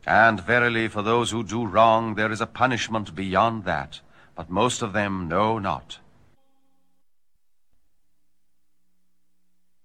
And verily, for those who do wrong, there is a punishment beyond that, but most of them know not.